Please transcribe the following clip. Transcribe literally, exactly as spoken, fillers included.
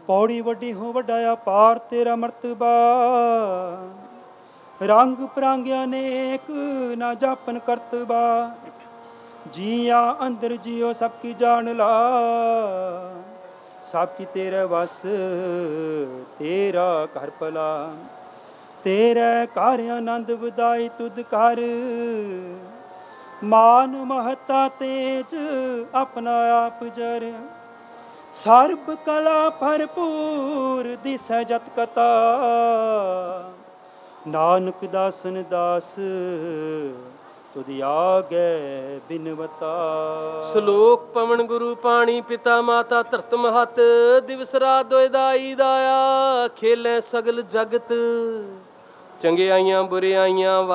ਪੌੜੀ ਵੱਡੀ ਹੋ ਵੱਡਾ ਅਪਾਰ ਤੇਰਾ ਮਰਤਬਾ, ਰੰਗ ਪਰਾਂਗਿਆ ਅਨੇਕ ਨਾ ਜਾਪਨ ਕਰਤਬਾ। ਜੀਆ ਅੰਦਰ ਜਿਉ ਸਭ ਕੀ ਜਾਣ ਲਾ, ਸਭ ਕੀ ਤੇਰੇ ਵਸ ਤੇਰਾ ਘਰ ਭਲਾ। ਤੇਰੇ ਘਰ ਆਨੰਦ ਵਧਾਈ ਤੁਧ ਕਰ, ਮਾਨ ਮਹਤਾ ਤੇਜ ਆਪਣਾ ਆਪ ਜਰ। ਸਰਬ ਕਲਾ ਭਰਪੂਰ ਦਿਸੈ ਜਤ ਕਤਾ, ਨਾਨਕ ਦਾਸਨ ਦਾਸ ਤੁਧ ਆਗੈ ਬਿਨਵਤਾ। ਸ਼ਲੋਕ ਪਵਨ ਗੁਰੂ ਪਾਣੀ ਪਿਤਾ ਮਾਤਾ ਧਰਤ ਮਹਤ, ਦਿਵਸ ਰਾਤ ਦੋਇ ਦਾਈ ਦਾਇਆ, ਖੇਲੇ ਸਗਲ ਜਗਤ। ਚੰਗਿਆਈਆਂ ਬੁਰਿਆਈਆਂ